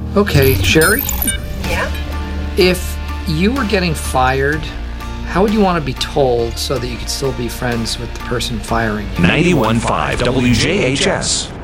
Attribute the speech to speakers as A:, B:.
A: Okay, Sherry,
B: Yeah?
A: if you were getting fired, how would you want to be told so that you could still be friends with the person firing you?
C: 91.5 WJHS.